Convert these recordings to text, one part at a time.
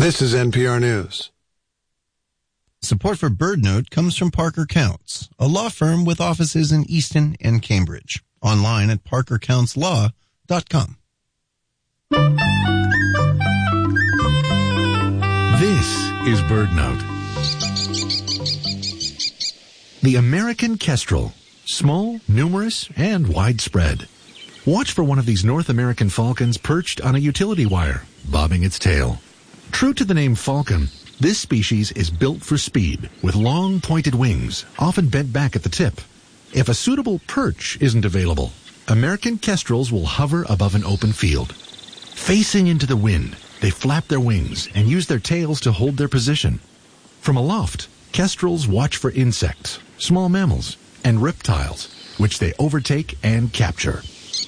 This is NPR News. Support for BirdNote comes from Parker Counts, a law firm with offices in Easton and Cambridge. Online at parkercounts.law.com. This is BirdNote. The American kestrel. Small, numerous, and widespread. Watch for one of these North American falcons perched on a utility wire, bobbing its tail. True to the name falcon, this species is built for speed, with long pointed wings, often bent back at the tip. If a suitable perch isn't available, American kestrels will hover above an open field. Facing into the wind, they flap their wings and use their tails to hold their position. From aloft, kestrels watch for insects, small mammals, and reptiles, which they overtake and capture.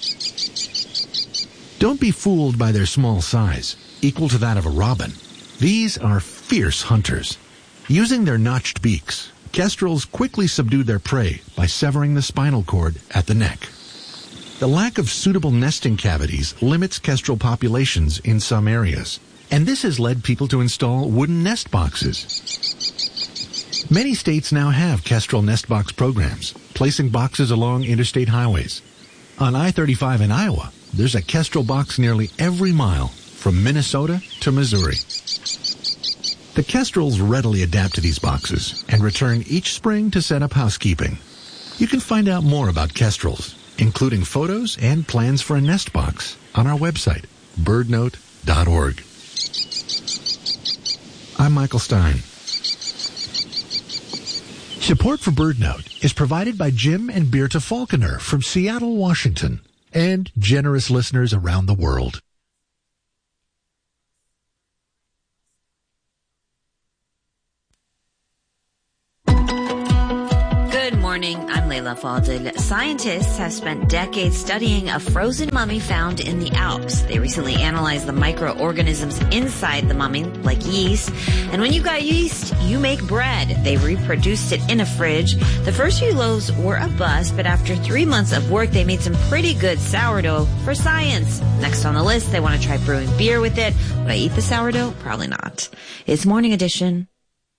Don't be fooled by their small size, equal to that of a robin. These are fierce hunters. Using their notched beaks, kestrels quickly subdue their prey by severing the spinal cord at the neck. The lack of suitable nesting cavities limits kestrel populations in some areas, and this has led people to install wooden nest boxes. Many states now have kestrel nest box programs, placing boxes along interstate highways. On I-35 in Iowa, there's a kestrel box nearly every mile from Minnesota to Missouri. The kestrels readily adapt to these boxes and return each spring to set up housekeeping. You can find out more about kestrels, including photos and plans for a nest box, on our website, birdnote.org. I'm Michael Stein. Support for BirdNote is provided by Jim and Beerta Falconer from Seattle, Washington, and generous listeners around the world. Good morning, I'm Leila Fadel. Scientists have spent decades studying a frozen mummy found in the Alps. They recently analyzed the microorganisms inside the mummy, like yeast. And when you got yeast, you make bread. They reproduced it in a fridge. The first few loaves were a bust, but after 3 months of work, they made some pretty good sourdough for science. Next on the list, they want to try brewing beer with it. Would I eat the sourdough? Probably not. It's Morning Edition.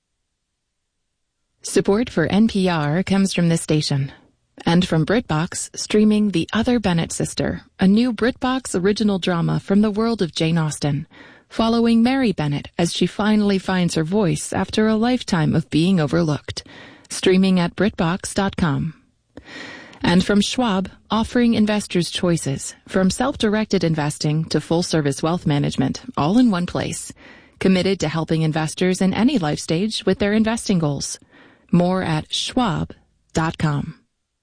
Support for NPR comes from this station and from BritBox, streaming The Other Bennett Sister, a new BritBox original drama from the world of Jane Austen, following Mary Bennett as she finally finds her voice after a lifetime of being overlooked. Streaming at BritBox.com. And from Schwab, offering investors choices, from self-directed investing to full-service wealth management, all in one place. Committed to helping investors in any life stage with their investing goals. More at schwab.com.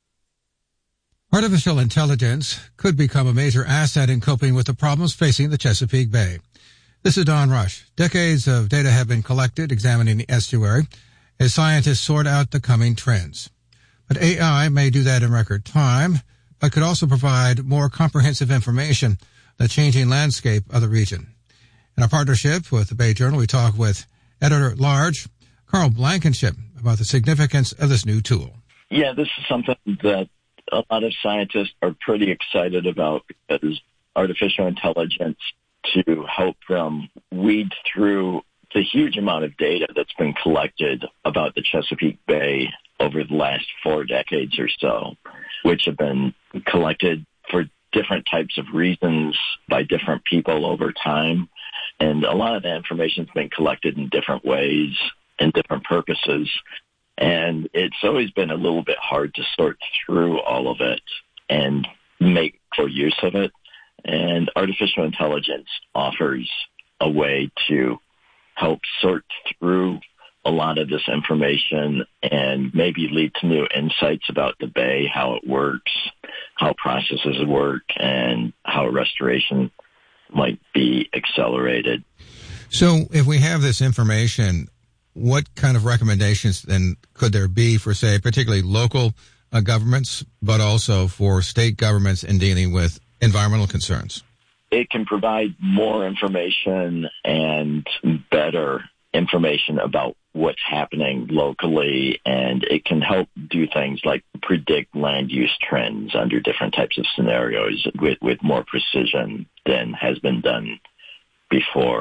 Artificial intelligence could become a major asset in coping with the problems facing the Chesapeake Bay. This is Don Rush. Decades of data have been collected examining the estuary as scientists sort out the coming trends. But AI may do that in record time, but could also provide more comprehensive information on the changing landscape of the region. In our partnership with the Bay Journal, we talk with Editor-at-Large Carl Blankenship about the significance of this new tool. Yeah, this is something that a lot of scientists are pretty excited about, because artificial intelligence to help them weed through the huge amount of data that's been collected about the Chesapeake Bay over the last 4 decades or so, which have been collected for different types of reasons by different people over time. And a lot of that information has been collected in different ways and different purposes. And it's always been a little bit hard to sort through all of it and make full use of it. And artificial intelligence offers a way to help sort through a lot of this information and maybe lead to new insights about the bay, how it works, how processes work, and how restoration might be accelerated. So if we have this information, what kind of recommendations then could there be for, say, particularly local governments, but also for state governments in dealing with environmental concerns? It can provide more information and better information about what's happening locally, and it can help do things like predict land use trends under different types of scenarios with more precision than has been done before.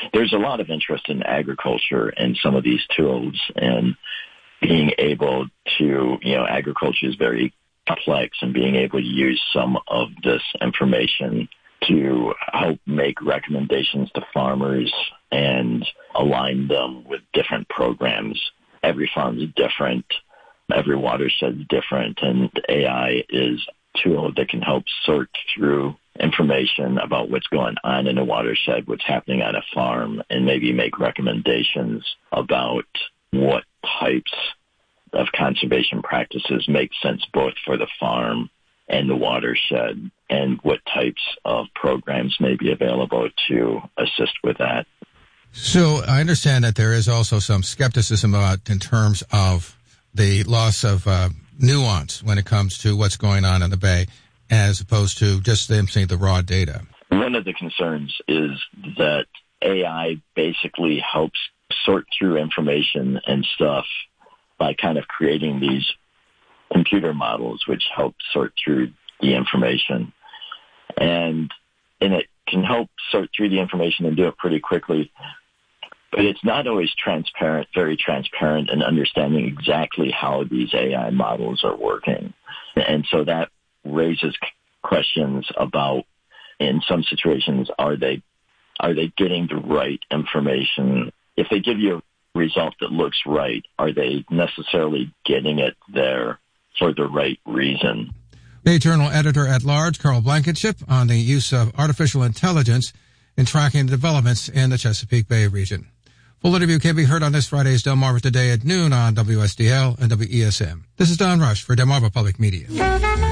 there's a lot of interest in agriculture and some of these tools, and being able to, agriculture is very complex, and being able to use some of this information to help make recommendations to farmers and align them with different programs. Every farm is different. Every watershed is different, and AI is a tool that can help sort through information about what's going on in a watershed, what's happening on a farm, and maybe make recommendations about what types of conservation practices make sense both for the farm and the watershed, and what types of programs may be available to assist with that. So I understand that there is also some skepticism about in terms of the loss of nuance when it comes to what's going on in the bay, as opposed to just them seeing the raw data. One of the concerns is that AI basically helps sort through information and stuff by kind of creating these computer models which help sort through the information. And it can help sort through the information and do it pretty quickly. But it's not always transparent, very transparent in understanding exactly how these AI models are working. And so that raises questions about, in some situations, are they getting the right information? If they give you a result that looks right, are they necessarily getting it there for the right reason? Bay Journal Editor-at-Large Carl Blankenship on the use of artificial intelligence in tracking the developments in the Chesapeake Bay region. Full interview can be heard on this Friday's Delmarva Today at noon on WSDL and WESM. This is Don Rush for Delmarva Public Media.